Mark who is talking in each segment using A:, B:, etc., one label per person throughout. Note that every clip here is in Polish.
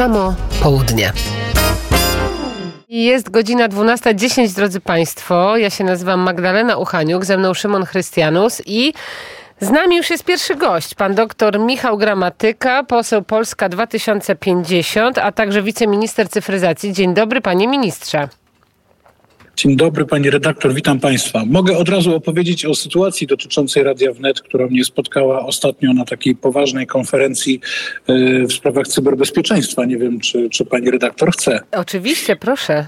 A: samo południe. Jest godzina 12:10, drodzy Państwo. Ja się nazywam Magdalena Uchaniuk, ze mną Szymon Chrystianus i z nami już jest pierwszy gość, pan doktor Michał Gramatyka, poseł Polska 2050, a także wiceminister cyfryzacji. Dzień dobry, panie ministrze.
B: Dzień dobry, pani redaktor, witam państwa. Mogę od razu opowiedzieć o sytuacji dotyczącej Radia Wnet, która mnie spotkała ostatnio na takiej poważnej konferencji w sprawach cyberbezpieczeństwa. Nie wiem, czy pani redaktor chce.
A: Oczywiście, proszę.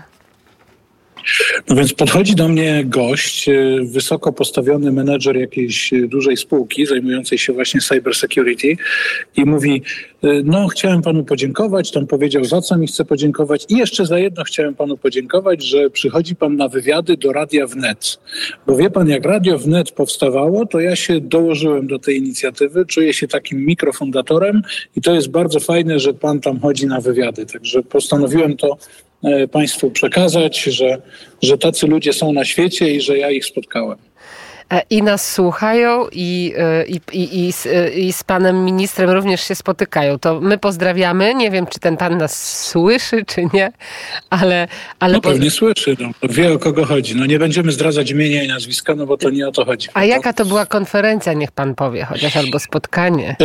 B: No więc podchodzi do mnie gość, wysoko postawiony menedżer jakiejś dużej spółki zajmującej się właśnie cyber security i mówi, no chciałem panu podziękować, tam powiedział za co mi chce podziękować i jeszcze za jedno chciałem panu podziękować, że przychodzi pan na wywiady do Radia Wnet. Bo wie pan, jak Radio Wnet powstawało, to ja się dołożyłem do tej inicjatywy, czuję się takim mikrofundatorem i to jest bardzo fajne, że pan tam chodzi na wywiady. Także postanowiłem to państwu przekazać, że tacy ludzie są na świecie i że ja ich spotkałem.
A: I nas słuchają i z panem ministrem również się spotykają. To my pozdrawiamy. Nie wiem, czy ten pan nas słyszy, czy nie, ale
B: no pewnie słyszy. No, wie, o kogo chodzi. No nie będziemy zdradzać imienia i nazwiska, no bo to nie o to chodzi.
A: A jaka to była konferencja, niech pan powie, chociaż albo spotkanie?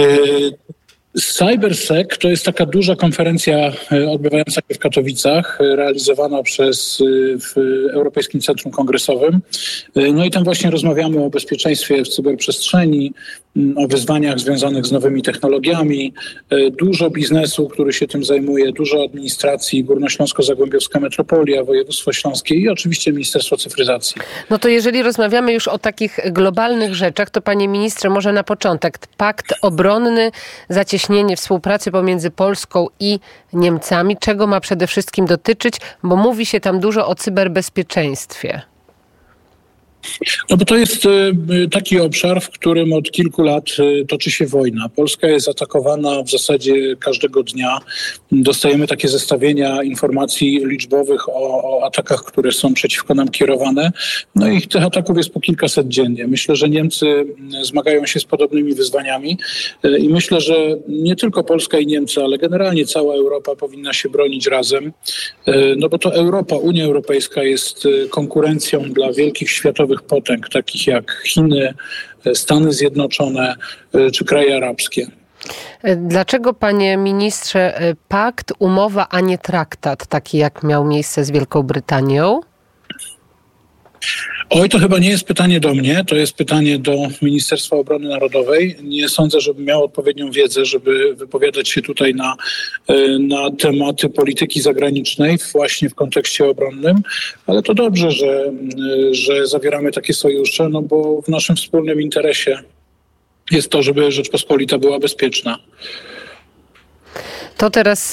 B: CyberSec to jest taka duża konferencja odbywająca się w Katowicach, realizowana przez Europejskim Centrum Kongresowym. No i tam właśnie rozmawiamy o bezpieczeństwie w cyberprzestrzeni, o wyzwaniach związanych z nowymi technologiami. Dużo biznesu, który się tym zajmuje, dużo administracji, Górnośląsko-Zagłębiowska Metropolia, Województwo Śląskie i oczywiście Ministerstwo Cyfryzacji.
A: No to jeżeli rozmawiamy już o takich globalnych rzeczach, to panie ministrze, może na początek pakt obronny, zacieśnienie współpracy pomiędzy Polską i Niemcami. Czego ma przede wszystkim dotyczyć? Bo mówi się tam dużo o cyberbezpieczeństwie.
B: No bo to jest taki obszar, w którym od kilku lat toczy się wojna. Polska jest atakowana w zasadzie każdego dnia. Dostajemy takie zestawienia informacji liczbowych o atakach, które są przeciwko nam kierowane. No i tych ataków jest po kilkaset dziennie. Myślę, że Niemcy zmagają się z podobnymi wyzwaniami i myślę, że nie tylko Polska i Niemcy, ale generalnie cała Europa powinna się bronić razem. No bo to Europa, Unia Europejska jest konkurencją dla wielkich światowych potęg, takich jak Chiny, Stany Zjednoczone czy kraje arabskie.
A: Dlaczego, panie ministrze, pakt, umowa, a nie traktat, taki jak miał miejsce z Wielką Brytanią?
B: Oj, to chyba nie jest pytanie do mnie, to jest pytanie do Ministerstwa Obrony Narodowej. Nie sądzę, żebym miał odpowiednią wiedzę, żeby wypowiadać się tutaj na tematy polityki zagranicznej właśnie w kontekście obronnym, ale to dobrze, że zawieramy takie sojusze, no bo w naszym wspólnym interesie jest to, żeby Rzeczpospolita była bezpieczna.
A: To teraz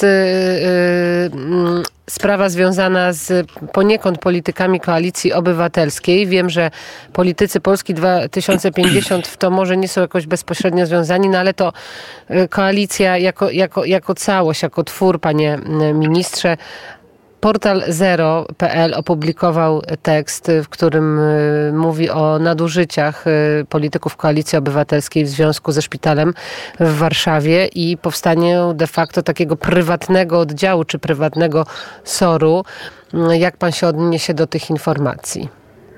A: sprawa związana z poniekąd politykami Koalicji Obywatelskiej. Wiem, że politycy Polski 2050 w to może nie są jakoś bezpośrednio związani, no ale to koalicja jako całość, jako twór, panie ministrze. Portal Zero.pl opublikował tekst, w którym mówi o nadużyciach polityków Koalicji Obywatelskiej w związku ze szpitalem w Warszawie i powstaniu de facto takiego prywatnego oddziału czy prywatnego SOR-u. Jak pan się odniesie do tych informacji?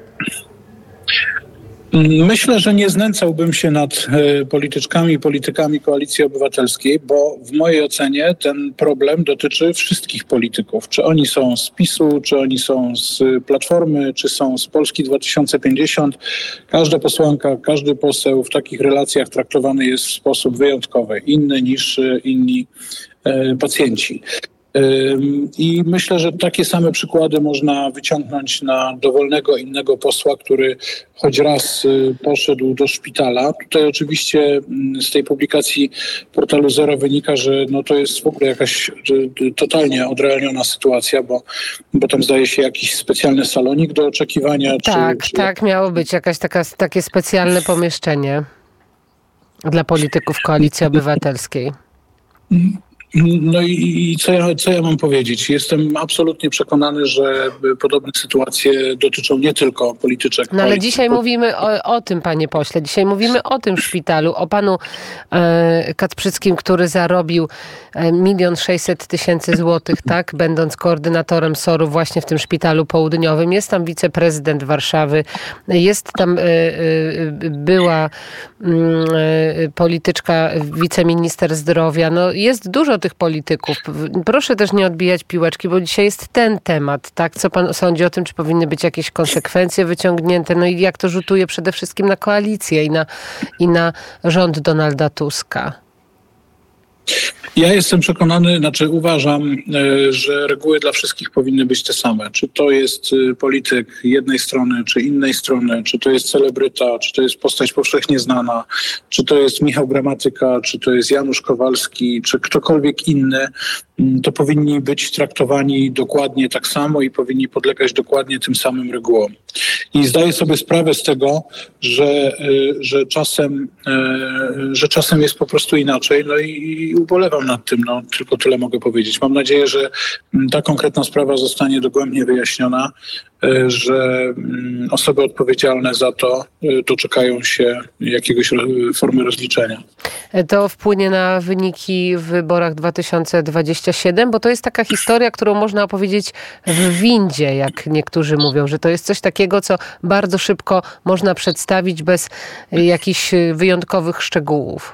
B: Myślę, że nie znęcałbym się nad polityczkami i politykami Koalicji Obywatelskiej, bo w mojej ocenie ten problem dotyczy wszystkich polityków. Czy oni są z PiS-u, czy oni są z Platformy, czy są z Polski 2050. Każda posłanka, każdy poseł w takich relacjach traktowany jest w sposób wyjątkowy, inny niż inni pacjenci. I myślę, że takie same przykłady można wyciągnąć na dowolnego innego posła, który choć raz poszedł do szpitala. Tutaj oczywiście z tej publikacji portalu Zero wynika, że no to jest w ogóle jakaś totalnie odrealniona sytuacja, bo tam zdaje się jakiś specjalny salonik do oczekiwania.
A: Tak, miało być takie specjalne pomieszczenie dla polityków Koalicji Obywatelskiej.
B: No i co ja mam powiedzieć? Jestem absolutnie przekonany, że podobne sytuacje dotyczą nie tylko polityczek.
A: No ale dzisiaj mówimy o tym, panie pośle. Dzisiaj mówimy o tym szpitalu, o panu Kacprzyckim, który zarobił 1 600 000 złotych, tak, będąc koordynatorem SOR-u właśnie w tym szpitalu południowym. Jest tam wiceprezydent Warszawy, jest tam była polityczka, wiceminister zdrowia. No jest dużo tych polityków. Proszę też nie odbijać piłeczki, bo dzisiaj jest ten temat, tak? Co pan sądzi o tym, czy powinny być jakieś konsekwencje wyciągnięte? No i jak to rzutuje przede wszystkim na koalicję i na rząd Donalda Tuska?
B: Ja jestem przekonany, uważam, że reguły dla wszystkich powinny być te same. Czy to jest polityk jednej strony, czy innej strony, czy to jest celebryta, czy to jest postać powszechnie znana, czy to jest Michał Gramatyka, czy to jest Janusz Kowalski, czy ktokolwiek inny, to powinni być traktowani dokładnie tak samo i powinni podlegać dokładnie tym samym regułom. I zdaję sobie sprawę z tego, że czasem jest po prostu inaczej, no i ubolewam nad tym, no tylko tyle mogę powiedzieć. Mam nadzieję, że ta konkretna sprawa zostanie dogłębnie wyjaśniona, że osoby odpowiedzialne za to doczekają się jakiegoś formy rozliczenia.
A: To wpłynie na wyniki w wyborach 2027, bo to jest taka historia, którą można opowiedzieć w windzie, jak niektórzy mówią, że to jest coś takiego, co bardzo szybko można przedstawić bez jakichś wyjątkowych szczegółów.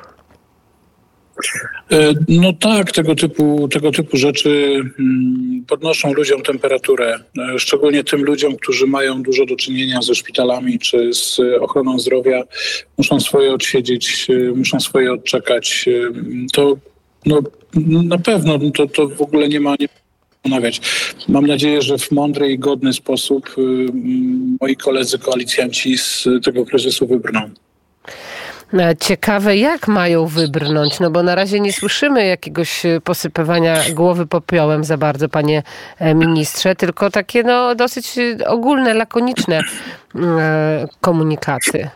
B: No tak, tego typu rzeczy podnoszą ludziom temperaturę, szczególnie tym ludziom, którzy mają dużo do czynienia ze szpitalami czy z ochroną zdrowia, muszą swoje odsiedzieć, muszą swoje odczekać. To no, na pewno to w ogóle nie ma ponawiać. Mam nadzieję, że w mądry i godny sposób moi koledzy koalicjanci z tego kryzysu wybrną.
A: Ciekawe, jak mają wybrnąć, no bo na razie nie słyszymy jakiegoś posypywania głowy popiołem za bardzo, panie ministrze, tylko takie no dosyć ogólne, lakoniczne komunikaty.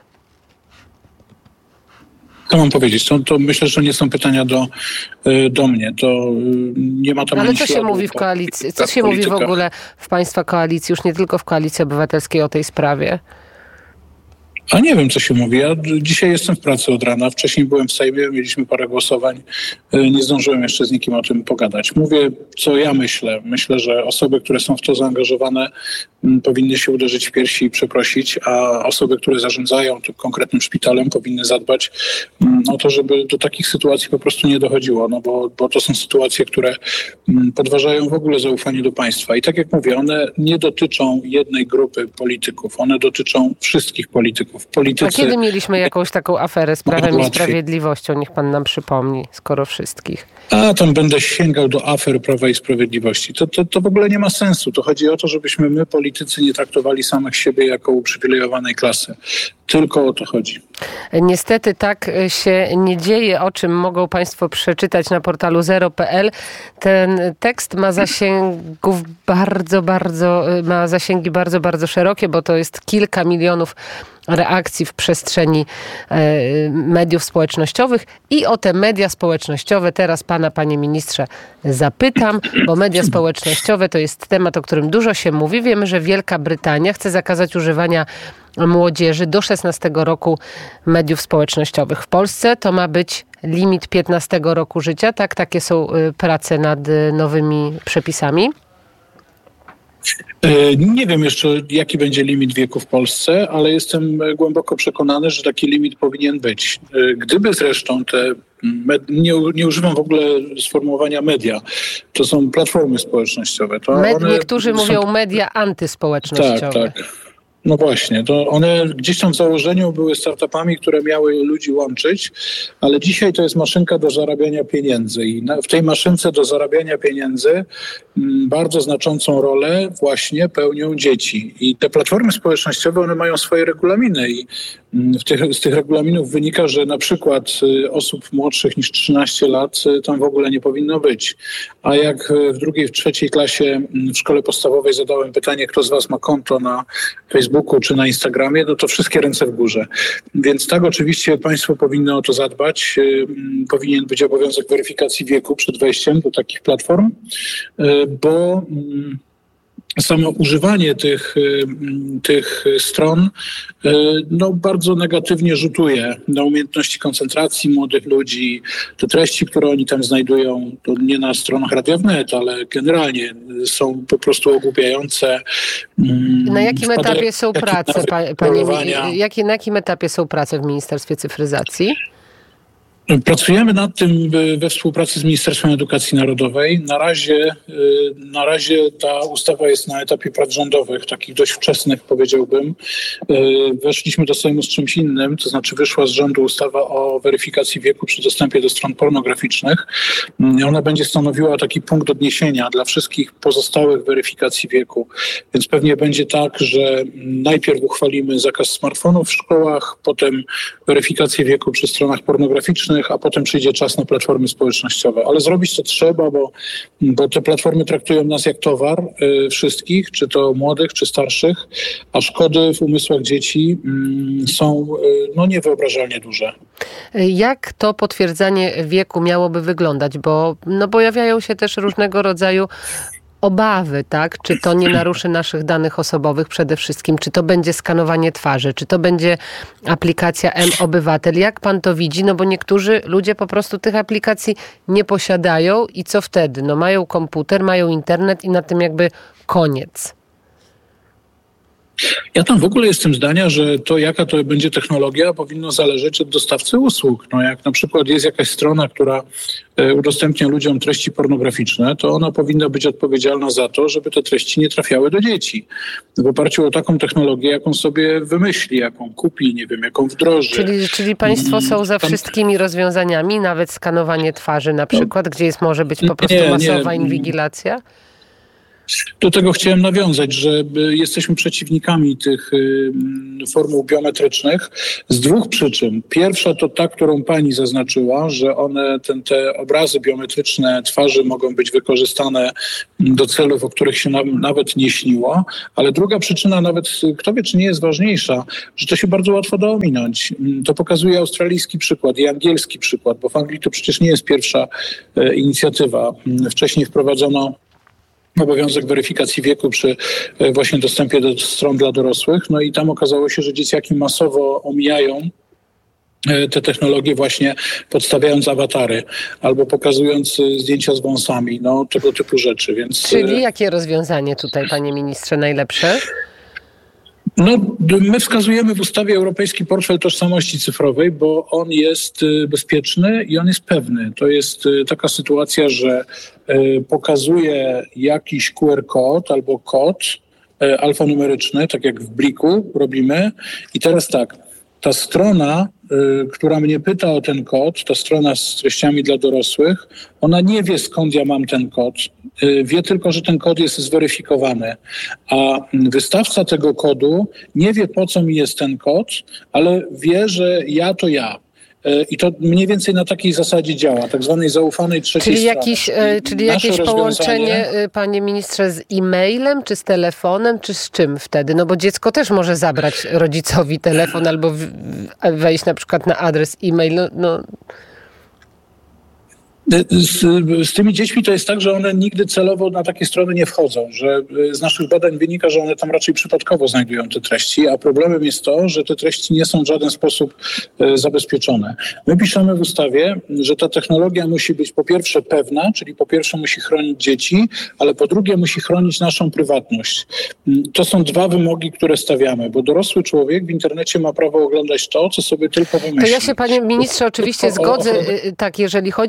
B: Co mam powiedzieć? To myślę, że nie są pytania do mnie. To nie ma tam.
A: Ale co się mówi w koalicji? Co się mówi w ogóle w państwa koalicji, już nie tylko w Koalicji Obywatelskiej, o tej sprawie?
B: A nie wiem, co się mówi. Ja dzisiaj jestem w pracy od rana. Wcześniej byłem w Sejmie, mieliśmy parę głosowań. Nie zdążyłem jeszcze z nikim o tym pogadać. Mówię, co ja myślę. Myślę, że osoby, które są w to zaangażowane, powinny się uderzyć w piersi i przeprosić, a osoby, które zarządzają tym konkretnym szpitalem, powinny zadbać o to, żeby do takich sytuacji po prostu nie dochodziło. No bo to są sytuacje, które podważają w ogóle zaufanie do państwa. I tak jak mówię, one nie dotyczą jednej grupy polityków. One dotyczą wszystkich polityków.
A: A kiedy mieliśmy jakąś taką aferę z Prawem i Sprawiedliwością? Niech pan nam przypomni, skoro wszystkich.
B: A tam będę sięgał do afer Prawa i Sprawiedliwości. To w ogóle nie ma sensu. To chodzi o to, żebyśmy my, politycy, nie traktowali samych siebie jako uprzywilejowanej klasy. Tylko o to chodzi.
A: Niestety tak się nie dzieje, o czym mogą państwo przeczytać na portalu zero.pl. Ten tekst ma zasięgi bardzo, bardzo szerokie, bo to jest kilka milionów reakcji w przestrzeni mediów społecznościowych i o te media społecznościowe teraz pana, panie ministrze, zapytam, bo media społecznościowe to jest temat, o którym dużo się mówi. Wiemy, że Wielka Brytania chce zakazać używania młodzieży do 16 roku mediów społecznościowych. W Polsce to ma być limit 15 roku życia, tak? Takie są prace nad nowymi przepisami.
B: Nie wiem jeszcze, jaki będzie limit wieku w Polsce, ale jestem głęboko przekonany, że taki limit powinien być. Gdyby zresztą nie używam w ogóle sformułowania media, to są platformy społecznościowe.
A: Niektórzy mówią media antyspołecznościowe.
B: Tak. No właśnie, to one gdzieś tam w założeniu były startupami, które miały ludzi łączyć, ale dzisiaj to jest maszynka do zarabiania pieniędzy i w tej maszynce do zarabiania pieniędzy bardzo znaczącą rolę właśnie pełnią dzieci. I te platformy społecznościowe, one mają swoje regulaminy i z tych regulaminów wynika, że na przykład osób młodszych niż 13 lat tam w ogóle nie powinno być. A jak w drugiej, w trzeciej klasie w szkole podstawowej zadałem pytanie, kto z was ma konto na Facebooku czy na Instagramie, no to wszystkie ręce w górze. Więc tak, oczywiście państwo powinno o to zadbać. Powinien być obowiązek weryfikacji wieku przed wejściem do takich platform, bo samo używanie tych stron bardzo negatywnie rzutuje na umiejętności koncentracji młodych ludzi. Te treści, które oni tam znajdują, to nie na stronach Radia Wnet, ale generalnie są po prostu ogłupiające.
A: Na jakim etapie są prace, na jakim etapie są prace w Ministerstwie Cyfryzacji?
B: Pracujemy nad tym we współpracy z Ministerstwem Edukacji Narodowej. Na razie ta ustawa jest na etapie prac rządowych, takich dość wczesnych, powiedziałbym. Weszliśmy do Sejmu z czymś innym, to znaczy wyszła z rządu ustawa o weryfikacji wieku przy dostępie do stron pornograficznych. Ona będzie stanowiła taki punkt odniesienia dla wszystkich pozostałych weryfikacji wieku. Więc pewnie będzie tak, że najpierw uchwalimy zakaz smartfonów w szkołach, potem weryfikację wieku przy stronach pornograficznych, a potem przyjdzie czas na platformy społecznościowe. Ale zrobić to trzeba, bo te platformy traktują nas jak towar wszystkich, czy to młodych, czy starszych, a szkody w umysłach dzieci są niewyobrażalnie duże.
A: Jak to potwierdzanie wieku miałoby wyglądać? Bo pojawiają się też różnego rodzaju obawy, tak? Czy to nie naruszy naszych danych osobowych przede wszystkim? Czy to będzie skanowanie twarzy? Czy to będzie aplikacja mObywatel? Jak pan to widzi? Bo niektórzy ludzie po prostu tych aplikacji nie posiadają i co wtedy? Mają komputer, mają internet i na tym jakby koniec.
B: Ja tam w ogóle jestem zdania, że to jaka to będzie technologia powinno zależeć od dostawcy usług. Jak na przykład jest jakaś strona, która udostępnia ludziom treści pornograficzne, to ona powinna być odpowiedzialna za to, żeby te treści nie trafiały do dzieci. W oparciu o taką technologię, jaką sobie wymyśli, jaką kupi, nie wiem, jaką wdroży.
A: Czyli państwo są za wszystkimi rozwiązaniami, nawet skanowanie twarzy na przykład, gdzie może być po prostu masowa inwigilacja?
B: Do tego chciałem nawiązać, że jesteśmy przeciwnikami tych formuł biometrycznych z dwóch przyczyn. Pierwsza to ta, którą pani zaznaczyła, że te obrazy biometryczne twarzy mogą być wykorzystane do celów, o których się nawet nie śniło, ale druga przyczyna, nawet kto wie, czy nie jest ważniejsza, że to się bardzo łatwo da ominąć. To pokazuje australijski przykład i angielski przykład, bo w Anglii to przecież nie jest pierwsza inicjatywa. Wcześniej wprowadzono obowiązek weryfikacji wieku przy właśnie dostępie do stron dla dorosłych. I tam okazało się, że dzieciaki masowo omijają te technologie właśnie podstawiając awatary albo pokazując zdjęcia z wąsami, tego typu rzeczy.
A: Czyli jakie rozwiązanie tutaj, panie ministrze, najlepsze?
B: My wskazujemy w ustawie Europejski Portfel Tożsamości Cyfrowej, bo on jest bezpieczny i on jest pewny. To jest taka sytuacja, że pokazuje jakiś QR kod albo kod alfanumeryczny, tak jak w Bliku robimy. I teraz tak, ta strona, która mnie pyta o ten kod, ta strona z treściami dla dorosłych, ona nie wie, skąd ja mam ten kod. Wie tylko, że ten kod jest zweryfikowany. A wystawca tego kodu nie wie, po co mi jest ten kod, ale wie, że ja to ja. I to mniej więcej na takiej zasadzie działa, tak zwanej zaufanej trzeciej stronie.
A: Czyli jakieś połączenie, panie ministrze, z e-mailem, czy z telefonem, czy z czym wtedy? Bo dziecko też może zabrać rodzicowi telefon albo wejść na przykład na adres e-mail.
B: Z tymi dziećmi to jest tak, że one nigdy celowo na takie strony nie wchodzą, że z naszych badań wynika, że one tam raczej przypadkowo znajdują te treści, a problemem jest to, że te treści nie są w żaden sposób zabezpieczone. My piszemy w ustawie, że ta technologia musi być po pierwsze pewna, czyli po pierwsze musi chronić dzieci, ale po drugie musi chronić naszą prywatność. To są dwa wymogi, które stawiamy, bo dorosły człowiek w internecie ma prawo oglądać to, co sobie tylko wymyśli.
A: To ja się, panie ministrze, oczywiście zgodzę, tak, jeżeli chodzi o te treści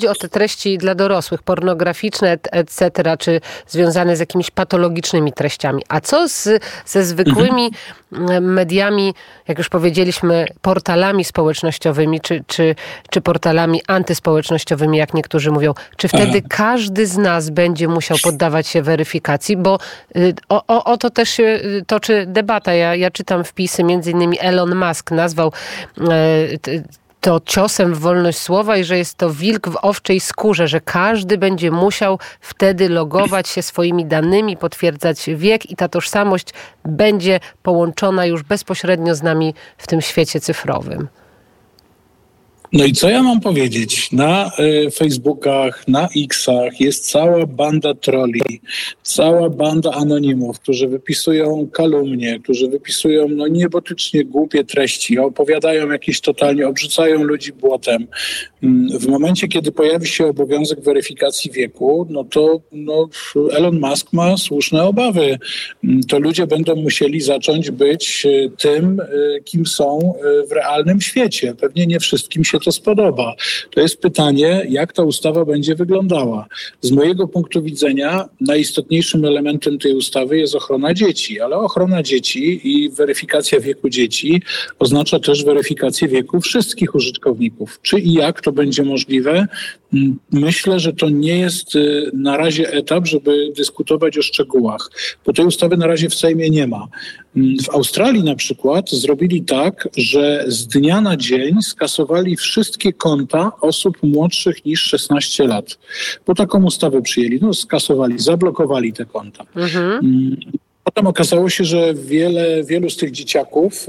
A: treści dla dorosłych, pornograficzne, etc., czy związane z jakimiś patologicznymi treściami. A co ze zwykłymi mediami, jak już powiedzieliśmy, portalami społecznościowymi, czy portalami antyspołecznościowymi, jak niektórzy mówią? Czy wtedy każdy z nas będzie musiał poddawać się weryfikacji? Bo o to też się toczy debata. Ja czytam wpisy, między innymi Elon Musk nazwał to ciosem w wolność słowa i że jest to wilk w owczej skórze, że każdy będzie musiał wtedy logować się swoimi danymi, potwierdzać wiek i ta tożsamość będzie połączona już bezpośrednio z nami w tym świecie cyfrowym.
B: No i co ja mam powiedzieć? Na Facebookach, na Xach jest cała banda trolli, cała banda anonimów, którzy wypisują kalumnie, którzy wypisują niebotycznie głupie treści, opowiadają jakieś totalnie, obrzucają ludzi błotem. W momencie, kiedy pojawi się obowiązek weryfikacji wieku, to Elon Musk ma słuszne obawy. To ludzie będą musieli zacząć być tym, kim są w realnym świecie. Pewnie nie wszystkim się to spodoba. To jest pytanie, jak ta ustawa będzie wyglądała. Z mojego punktu widzenia najistotniejszym elementem tej ustawy jest ochrona dzieci, ale ochrona dzieci i weryfikacja wieku dzieci oznacza też weryfikację wieku wszystkich użytkowników. Czy i jak to będzie możliwe? Myślę, że to nie jest na razie etap, żeby dyskutować o szczegółach, bo tej ustawy na razie w Sejmie nie ma. W Australii na przykład zrobili tak, że z dnia na dzień skasowali wszystkie konta osób młodszych niż 16 lat. Bo taką ustawę przyjęli. Skasowali, zablokowali te konta. Potem okazało się, że wielu z tych dzieciaków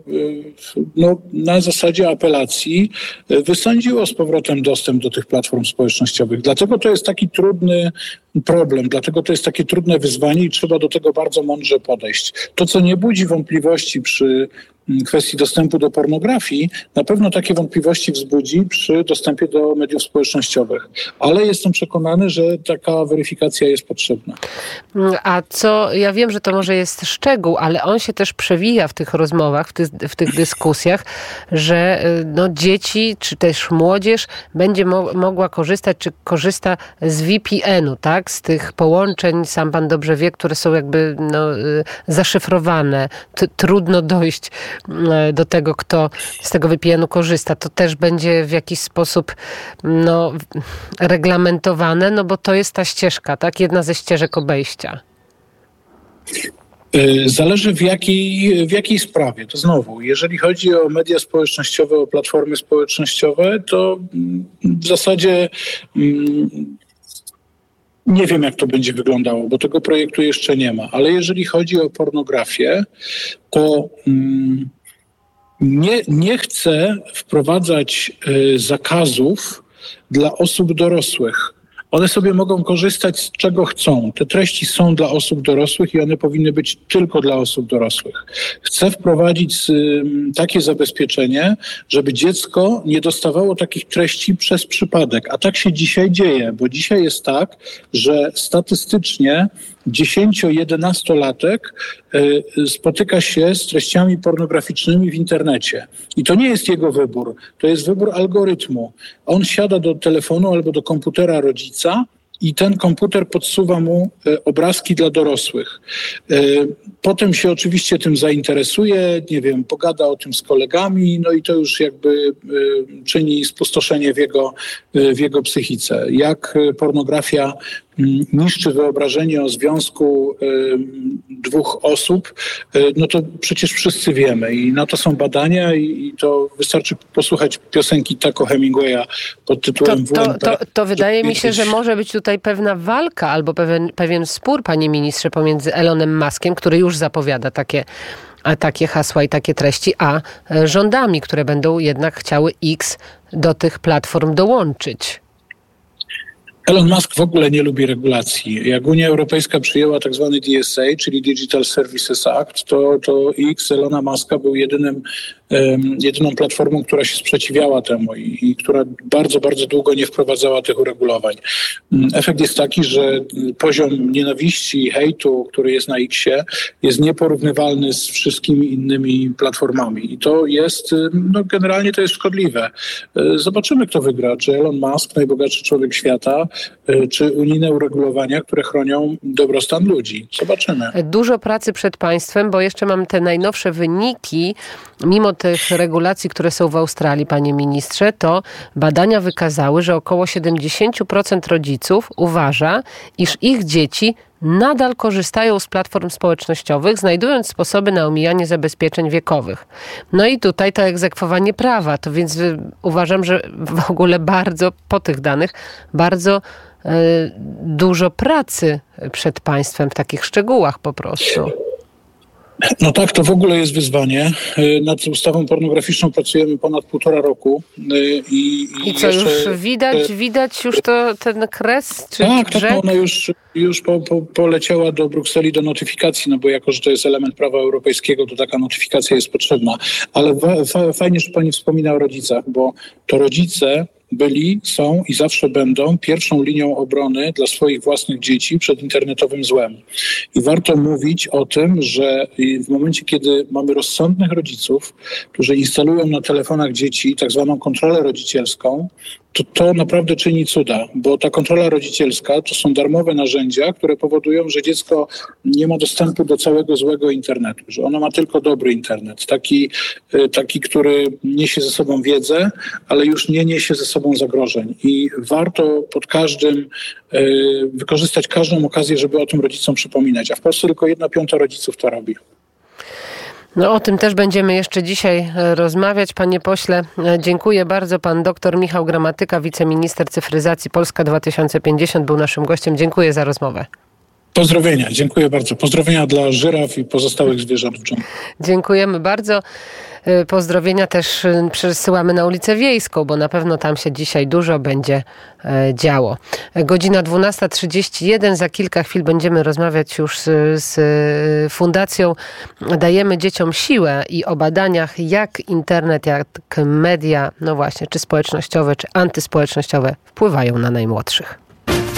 B: na zasadzie apelacji wysądziło z powrotem dostęp do tych platform społecznościowych. Dlatego to jest taki trudny problem, dlatego to jest takie trudne wyzwanie i trzeba do tego bardzo mądrze podejść. To, co nie budzi wątpliwości przy kwestii dostępu do pornografii, na pewno takie wątpliwości wzbudzi przy dostępie do mediów społecznościowych. Ale jestem przekonany, że taka weryfikacja jest potrzebna.
A: A ja wiem, że to może jest szczegół, ale on się też przewija w tych rozmowach, w tych dyskusjach, że dzieci, czy też młodzież będzie mogła korzystać, czy korzysta z VPN-u, tak? Z tych połączeń, sam pan dobrze wie, które są jakby zaszyfrowane. Trudno dojść do tego, kto z tego VPN-u korzysta. To też będzie w jakiś sposób reglamentowane, bo to jest ta ścieżka, tak? Jedna ze ścieżek obejścia.
B: Zależy w jakiej sprawie. To znowu, jeżeli chodzi o media społecznościowe, o platformy społecznościowe, to w zasadzie nie wiem, jak to będzie wyglądało, bo tego projektu jeszcze nie ma. Ale jeżeli chodzi o pornografię, to nie chcę wprowadzać zakazów dla osób dorosłych. One sobie mogą korzystać z czego chcą. Te treści są dla osób dorosłych i one powinny być tylko dla osób dorosłych. Chcę wprowadzić takie zabezpieczenie, żeby dziecko nie dostawało takich treści przez przypadek. A tak się dzisiaj dzieje, bo dzisiaj jest tak, że statystycznie 10-11-latek spotyka się z treściami pornograficznymi w internecie. I to nie jest jego wybór, to jest wybór algorytmu. On siada do telefonu albo do komputera rodzica i ten komputer podsuwa mu obrazki dla dorosłych. Potem się oczywiście tym zainteresuje, pogada o tym z kolegami, i to już jakby czyni spustoszenie w jego psychice. Jak pornografia niszczy wyobrażenie o związku dwóch osób, to przecież wszyscy wiemy i na to są badania i to wystarczy posłuchać piosenki Taco Hemingwaya pod tytułem
A: To wydaje mi się, że może być tutaj pewna walka albo pewien spór, panie ministrze, pomiędzy Elonem Muskiem, który już zapowiada takie hasła i takie treści, a rządami, które będą jednak chciały X do tych platform dołączyć.
B: Elon Musk w ogóle nie lubi regulacji. Jak Unia Europejska przyjęła tak zwany DSA, czyli Digital Services Act, to X Elona Muska był jedynym jedyną platformą, która się sprzeciwiała temu i która bardzo, bardzo długo nie wprowadzała tych uregulowań. Efekt jest taki, że poziom nienawiści i hejtu, który jest na X-ie, jest nieporównywalny z wszystkimi innymi platformami. I to jest, generalnie to jest szkodliwe. Zobaczymy, kto wygra. Czy Elon Musk, najbogatszy człowiek świata, czy unijne uregulowania, które chronią dobrostan ludzi. Zobaczymy.
A: Dużo pracy przed państwem, bo jeszcze mam te najnowsze wyniki. Mimo tych regulacji, które są w Australii, panie ministrze, to badania wykazały, że około 70% rodziców uważa, iż ich dzieci nadal korzystają z platform społecznościowych, znajdując sposoby na omijanie zabezpieczeń wiekowych. No i tutaj to egzekwowanie prawa. To więc uważam, że w ogóle bardzo, po tych danych, bardzo dużo pracy przed państwem w takich szczegółach po prostu.
B: No tak, to w ogóle jest wyzwanie. Nad ustawą pornograficzną pracujemy ponad 1,5 roku.
A: I co, jeszcze, widać już to, ten kres? Czy
B: tak, ona już poleciała do Brukseli do notyfikacji, no bo jako, że to jest element prawa europejskiego, to taka notyfikacja jest potrzebna. Ale fajnie, że pani wspomina o rodzicach, bo to rodzice byli, są i zawsze będą pierwszą linią obrony dla swoich własnych dzieci przed internetowym złem. I warto mówić o tym, że w momencie, kiedy mamy rozsądnych rodziców, którzy instalują na telefonach dzieci tak zwaną kontrolę rodzicielską, to naprawdę czyni cuda, bo ta kontrola rodzicielska to są darmowe narzędzia, które powodują, że dziecko nie ma dostępu do całego złego internetu, że ono ma tylko dobry internet, taki, który niesie ze sobą wiedzę, ale już nie niesie ze sobą zagrożeń. I warto wykorzystać każdą okazję, żeby o tym rodzicom przypominać. A w Polsce tylko 1/5 rodziców to robi.
A: No o tym też będziemy jeszcze dzisiaj rozmawiać. Panie pośle, dziękuję bardzo. Pan dr Michał Gramatyka, wiceminister cyfryzacji Polska 2050 był naszym gościem. Dziękuję za rozmowę.
B: Pozdrowienia, dziękuję bardzo. Pozdrowienia dla żyraf i pozostałych zwierząt w dżungli.
A: Dziękujemy bardzo. Pozdrowienia też przesyłamy na ulicę Wiejską, bo na pewno tam się dzisiaj dużo będzie działo. Godzina 12:31. Za kilka chwil będziemy rozmawiać już z Fundacją Dajemy Dzieciom Siłę i o badaniach, jak internet, jak media, no właśnie, czy społecznościowe, czy antyspołecznościowe wpływają na najmłodszych.